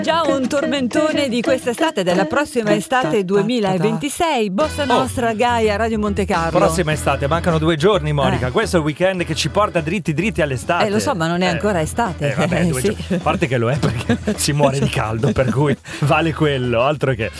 Già un tormentone di quest'estate, della prossima estate 2026. Bossa Nostra Gaia, Radio Monte Carlo. Prossima estate, mancano 2 giorni, Monica. Questo è il weekend che ci porta dritti all'estate. Lo so, ma non è ancora estate. Vabbè, sì. A parte che lo è, perché si muore di caldo, per cui vale quello, altro che.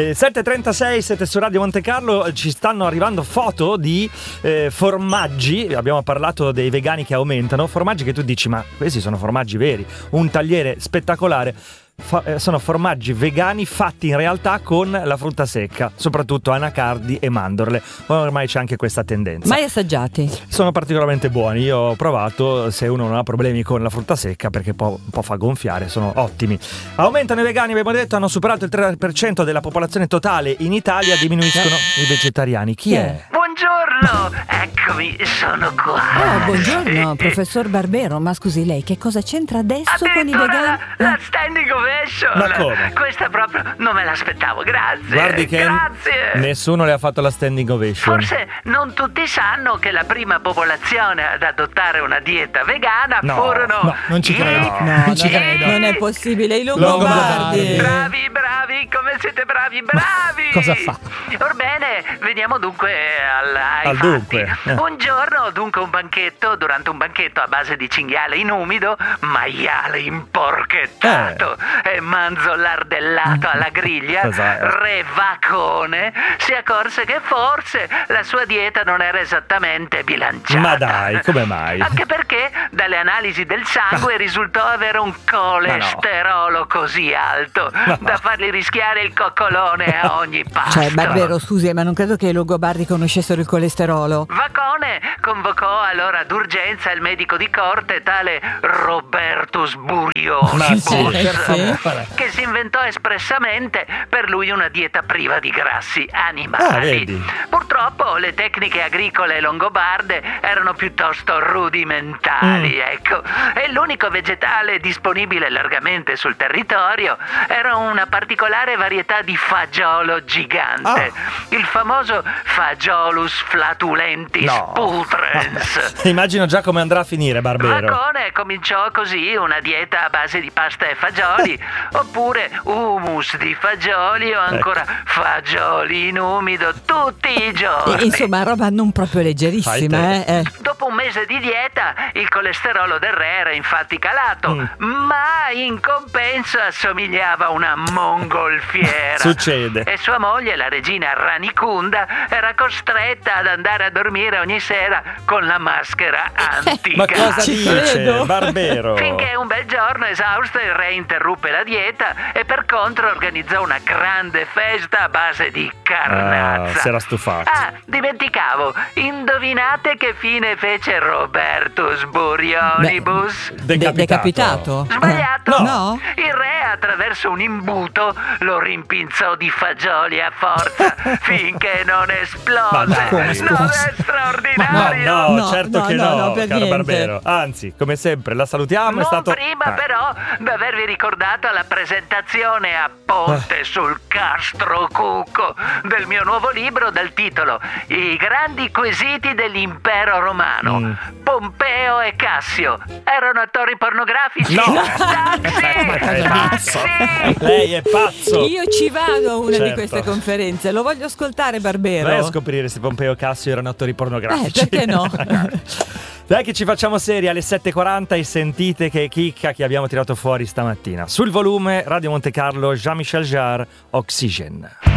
7:36, siete su Radio Monte Carlo, ci stanno arrivando foto di formaggi. Abbiamo parlato dei vegani che aumentano, formaggi che tu dici, ma questi sono formaggi veri, un tagliere spettacolare. Sono formaggi vegani fatti in realtà con la frutta secca, soprattutto anacardi e mandorle. Ormai c'è anche questa tendenza. Mai assaggiati? Sono particolarmente buoni, io ho provato, se uno non ha problemi con la frutta secca, perché un po' fa gonfiare, sono ottimi. Aumentano i vegani, abbiamo detto, hanno superato il 3% della popolazione totale in Italia, diminuiscono i vegetariani. Chi è? Buongiorno, eccomi, sono qua. Buongiorno, professor Barbero, ma scusi, lei che cosa c'entra adesso con i vegani? La standing ovation. Ma come? Questa proprio non me l'aspettavo, grazie. Guardi che grazie. Nessuno le ha fatto la standing ovation. Forse non tutti sanno che la prima popolazione ad adottare una dieta vegana furono... No, non ci credo. Non ci credo. Non è possibile, i Longobardi. Bravi, come siete bravi. Cosa fa? Orbene, veniamo dunque ai Al fatti. dunque. Un giorno, dunque, durante un banchetto a base di cinghiale in umido, maiale imporchettato e manzo lardellato alla griglia, Re Vacone si accorse che forse la sua dieta non era esattamente bilanciata. Ma dai, come mai? Anche perché dalle analisi del sangue risultò avere un colesterolo così alto da fargli rischiare il coccolone a ogni pasto. Cioè, Barbero, scusi, ma non credo che i Longobardi conoscessero il colesterolo. Vacone convocò allora d'urgenza il medico di corte, tale Robertus Burionis, che si inventò espressamente per lui una dieta priva di grassi animali. Purtroppo le tecniche agricole longobarde erano piuttosto rudimentali, ecco, e l'unico vegetale disponibile largamente sul territorio era una particolare varietà di fagiolo gigante, il famoso Fagiolus flatulentis putrens. Immagino già come andrà a finire, Barbero. Vacone cominciò così una dieta a base di pasta e fagioli, oppure hummus di fagioli o ancora fagioli in umido tutti i giorni. Insomma, roba non proprio leggerissima, Dopo un mese di dieta il colesterolo del re era infatti calato, ma in compenso assomigliava a una mongolfiera. Succede. E sua moglie, la regina Ranicunda, era costretta ad andare a dormire ogni sera con la maschera antica. Ma cosa dice, Barbero? Finché un bel giorno, esausto, il re interruppe la dieta e per contro organizzò una grande festa a base di carnazza. Si era stufato. Dimenticavo, indovinate che fine fece Robertus Burionibus? Decapitato? Sbagliato. No? Il re, attraverso un imbuto, lo rimpinzò di fagioli a forza finché non esplose. Non è straordinario? No, certo che no, per caro niente. Barbero. Anzi, come sempre, la salutiamo. Non è stato prima però d'avervi ricordato la presentazione a Ponte sul Castro Cucco del mio nuovo libro dal titolo I grandi quesiti dell'impero romano. Pompeo e Cassio erano attori pornografici? No. Taxi! Lei è pazzo. Io ci vado a una di Certo. queste conferenze, lo voglio ascoltare, Barbero. Vai a scoprire se Pompeo e Cassio erano attori pornografici. Perché no? Dai che ci facciamo seri alle 7:40 e sentite che chicca che abbiamo tirato fuori stamattina. Sul volume Radio Monte Carlo, Jean-Michel Jarre, Oxygen.